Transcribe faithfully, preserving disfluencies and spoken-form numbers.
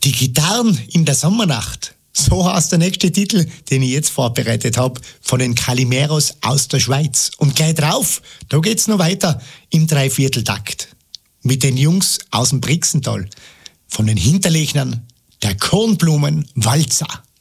Die Gitarren in der Sommernacht. So heißt der nächste Titel, den ich jetzt vorbereitet habe, von den Calimeros aus der Schweiz. Und gleich drauf, da geht's noch weiter im Dreivierteltakt. Mit den Jungs aus dem Brixental. Von den Hinterlechnern, der Kornblumenwalzer.